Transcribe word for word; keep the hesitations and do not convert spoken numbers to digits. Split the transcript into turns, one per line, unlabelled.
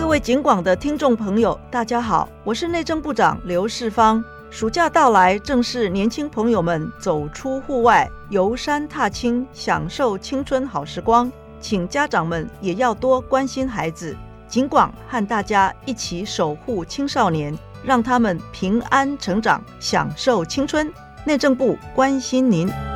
位警广的听众朋友，大家好，我是内政部长刘世芳。暑假到来，正是年轻朋友们走出户外，游山踏青，享受青春好时光。请家长们也要多关心孩子，警广和大家一起守护青少年，让他们平安成长，享受青春。内政部关心您。